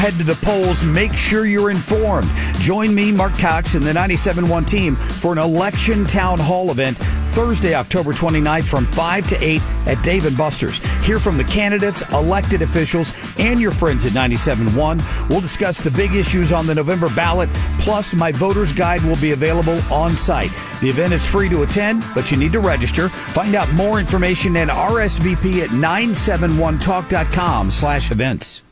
Head to the polls. Make sure you're informed. Join me, Mark Cox, and the 97.1 team for an election town hall event Thursday, October 29th from 5 to 8 at Dave & Buster's. Hear from the candidates, elected officials, and your friends at 97.1. We'll discuss the big issues on the November ballot, plus my voter's guide will be available on site. The event is free to attend, but you need to register. Find out more information and RSVP at 971talk.com/events.